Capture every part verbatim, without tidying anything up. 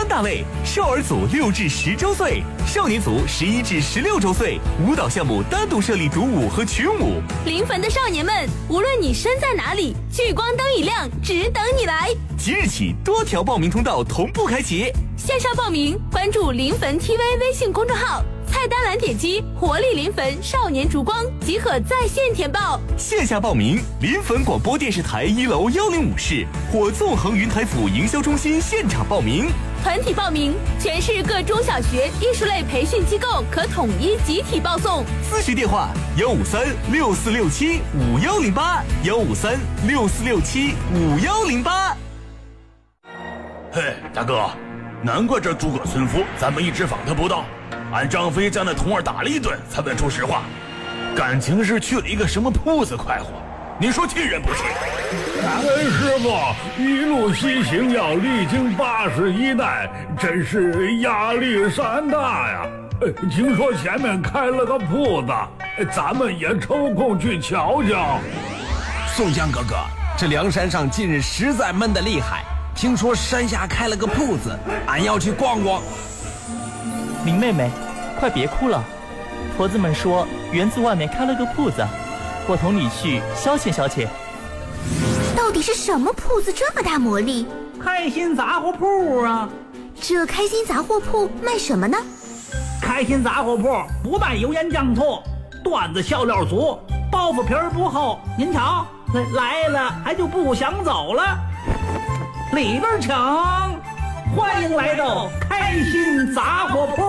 三大类：少儿组六至十周岁，少年组十一至十六周岁。舞蹈项目单独设立独舞和群舞。 临汾的少年们，无论你身在哪里，聚光灯一亮，只等你来。 即日起，多条报名通道同步开启。 线上报名，关注临汾 T V 微信公众号，菜单栏点击活力临汾少年烛光即可在线填报。 线下报名，临汾广播电视台一楼幺零五室或纵横云台府营销中心现场报名。 团体报名，全市各中小学艺术类培训机构可统一集体报送。 咨询电话：幺五三六四六七五幺零八，幺五三六四六七五幺零八。 嘿，大哥，难怪这诸葛村夫咱们一直访他不到，俺张飞将那童儿打了一顿，才问出实话。感情是去了一个什么铺子快活，你说气人不气？ 感恩师傅，一路西行要历经八十一难，真是压力山大呀。听说前面开了个铺子，咱们也抽空去瞧瞧。 宋江哥哥，这梁山上近日实在闷得厉害，听说山下开了个铺子，俺要去逛逛。 林妹妹，快别哭了，婆子们说园子外面开了个铺子，我同你去消遣消遣。 到底是什么铺子这么大魔力？ 开心杂货铺啊！ 这开心杂货铺卖什么呢？ 开心杂货铺不卖油盐酱醋，段子笑料足，包袱皮儿不厚。您瞧，来了还就不想走了。里边请，欢迎来到开心杂货铺。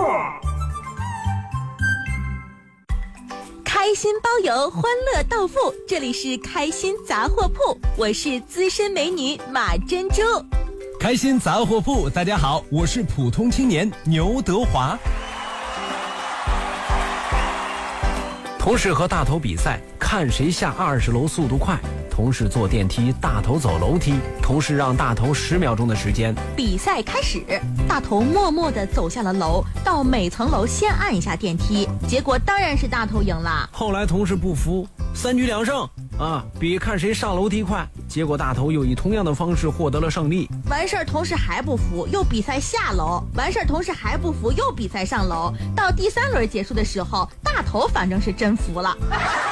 开心包邮，欢乐到付，这里是开心杂货铺，我是资深美女马珍珠。 开心杂货铺，大家好，我是普通青年牛德华。同事和大头比赛，看谁下二十楼速度快。同事坐电梯，大头走楼梯，同事让大头十秒钟的时间。 比赛开始，大头默默地走下了楼，到每层楼先按一下电梯，结果当然是大头赢了。 后来同事不服，三局两胜啊，比看谁上楼梯快，结果大头又以同样的方式获得了胜利。 完事儿同事还不服，又比赛下楼，完事儿同事还不服，又比赛上楼，到第三轮结束的时候，大头反正是真服了。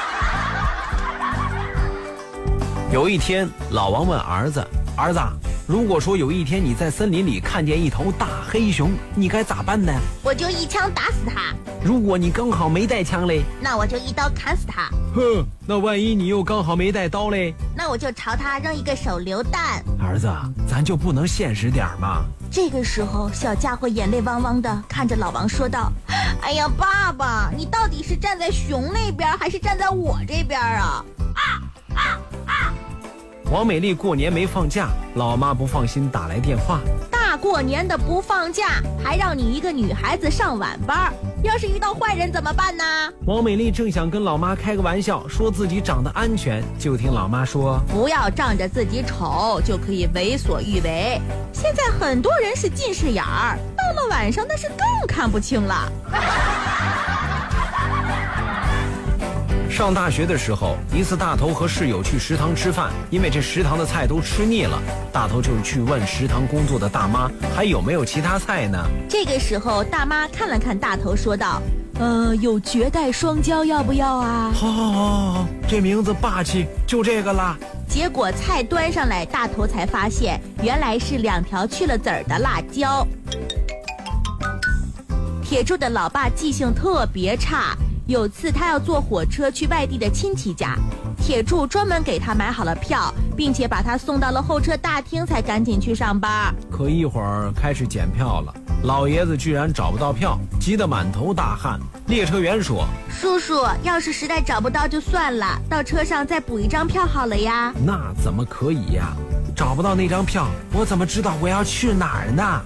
有一天，老王问儿子：“儿子，如果说有一天你在森林里看见一头大黑熊，你该咋办呢？” 我就一枪打死他。 如果你刚好没带枪嘞？ 那我就一刀砍死他。 哼，那万一你又刚好没带刀嘞？ 那我就朝他扔一个手榴弹。 儿子，咱就不能现实点吗？ 这个时候，小家伙眼泪汪汪的看着老王说道：“哎呀，爸爸，你到底是站在熊那边，还是站在我这边啊？”啊啊啊！ 王美丽过年没放假，老妈不放心打来电话。 大过年的不放假，还让你一个女孩子上晚班，要是遇到坏人怎么办呢？ 王美丽正想跟老妈开个玩笑，说自己长得安全，就听老妈说：“ 不要仗着自己丑就可以为所欲为。现在很多人是近视眼儿，到了晚上那是更看不清了。” 上大学的时候，一次大头和室友去食堂吃饭，因为这食堂的菜都吃腻了，大头就去问食堂工作的大妈还有没有其他菜呢。 这个时候大妈看了看大头说道：“呃，有绝代双骄要不要啊？” 好好好好，这名字霸气，就这个啦。 结果菜端上来，大头才发现原来是两条去了籽儿的辣椒。铁柱的老爸记性特别差，有次他要坐火车去外地的亲戚家，铁柱专门给他买好了票，并且把他送到了候车大厅，才赶紧去上班。 可一会儿开始检票了，老爷子居然找不到票，急得满头大汗。列车员说：“ 叔叔，要是实在找不到就算了，到车上再补一张票好了呀。” 那怎么可以呀？找不到那张票，我怎么知道我要去哪儿呢？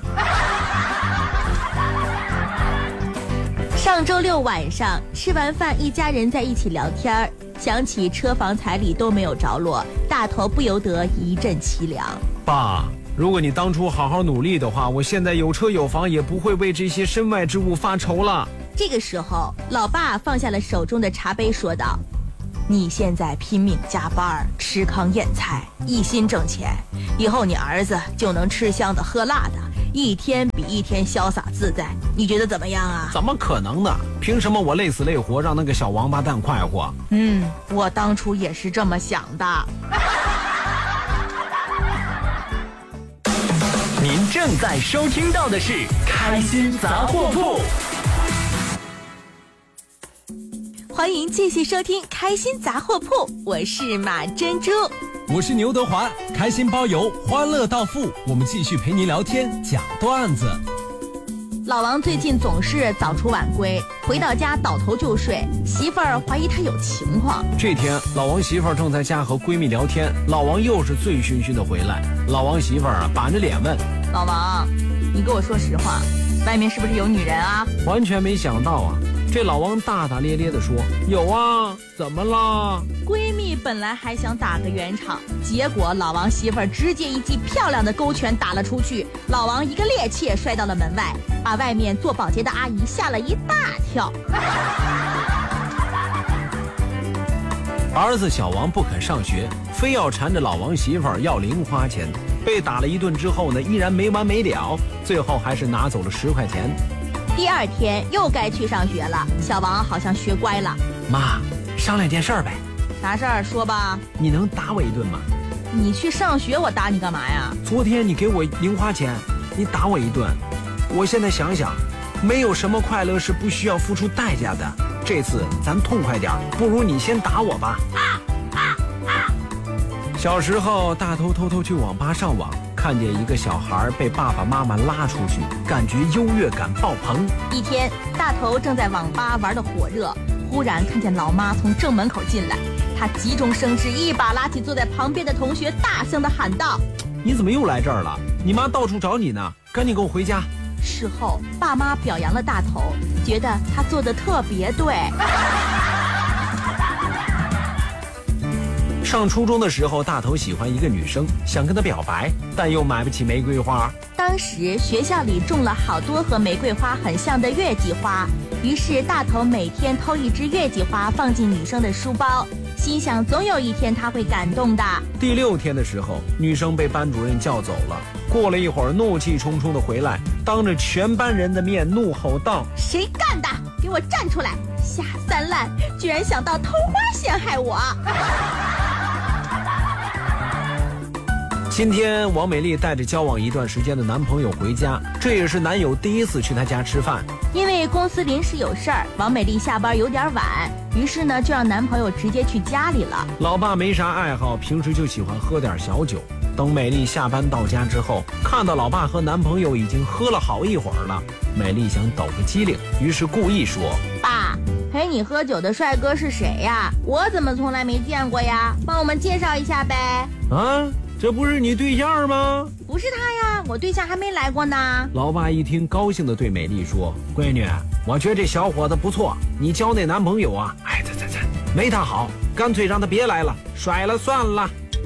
上周六晚上吃完饭，一家人在一起聊天，想起车房彩礼都没有着落，大头不由得一阵凄凉。 爸，如果你当初好好努力的话，我现在有车有房，也不会为这些身外之物发愁了。 这个时候，老爸放下了手中的茶杯，说道：“你现在拼命加班，吃糠咽菜，一心挣钱，以后你儿子就能吃香的喝辣的， 一天比一天潇洒自在。你觉得怎么样啊？ 怎么可能呢？凭什么我累死累活让那个小王八蛋快活？ 嗯，我当初也是这么想的。 您正在收听到的是开心杂货铺。 欢迎继续收听开心杂货铺，我是马珍珠， 我是牛德华，开心包邮，欢乐到付，我们继续陪您聊天讲段子。 老王最近总是早出晚归，回到家倒头就睡，媳妇儿怀疑他有情况。 这天老王媳妇儿正在家和闺蜜聊天，老王又是醉醺醺的回来，老王媳妇儿啊板着脸问： 老王，你跟我说实话，外面是不是有女人啊？ 完全没想到啊，这老王大大咧咧地说：有啊，怎么了？ 闺蜜本来还想打个圆场，结果老王媳妇儿直接一记漂亮的勾拳打了出去，老王一个趔趄摔到了门外，把外面做保洁的阿姨吓了一大跳。 儿子小王不肯上学，非要缠着老王媳妇儿要零花钱，被打了一顿之后呢，依然没完没了，最后还是拿走了十块钱。 第二天又该去上学了，小王好像学乖了。 妈，商量件事儿呗。 啥事儿？说吧。 你能打我一顿吗？ 你去上学，我打你干嘛呀？ 昨天你给我零花钱，你打我一顿。我现在想想，没有什么快乐是不需要付出代价的。这次咱痛快点，不如你先打我吧。啊啊啊！小时候，大头偷偷去网吧上网，看见一个小孩被爸爸妈妈拉出去，感觉优越感爆棚。 一天，大头正在网吧玩得火热，忽然看见老妈从正门口进来，他急中生智，一把拉起坐在旁边的同学，大声地喊道： 你怎么又来这儿了？你妈到处找你呢，赶紧跟我回家。 事后，爸妈表扬了大头，觉得他做得特别对。 上初中的时候，大头喜欢一个女生，想跟她表白，但又买不起玫瑰花。 当时学校里种了好多和玫瑰花很像的月季花，于是大头每天偷一支月季花放进女生的书包，心想总有一天她会感动的。 第六天的时候，女生被班主任叫走了。过了一会儿，怒气冲冲的回来，当着全班人的面怒吼道： 谁干的？给我站出来！下三滥，居然想到偷花陷害我！ 今天王美丽带着交往一段时间的男朋友回家，这也是男友第一次去她家吃饭。 因为公司临时有事儿，王美丽下班有点晚，于是呢就让男朋友直接去家里了。 老爸没啥爱好，平时就喜欢喝点小酒。等美丽下班到家之后，看到老爸和男朋友已经喝了好一会儿了，美丽想抖个机灵，于是故意说： 爸，陪你喝酒的帅哥是谁呀？我怎么从来没见过呀？帮我们介绍一下呗。 啊，这不是你对象吗？ 不是他呀，我对象还没来过呢。 老爸一听，高兴地对美丽说：闺女，我觉得这小伙子不错，你交那男朋友啊，哎，这这这没他好，干脆让他别来了，甩了算了。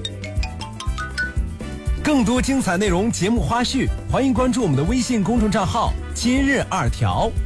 更多精彩内容、节目花絮，欢迎关注我们的微信公众账号“今日二条”。